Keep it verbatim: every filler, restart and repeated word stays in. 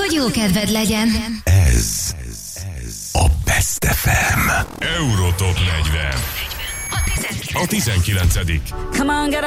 hogy jó kedved legyen. Ez a Best ef em. Eurotop negyven. A tizenkilencedik. Come on, get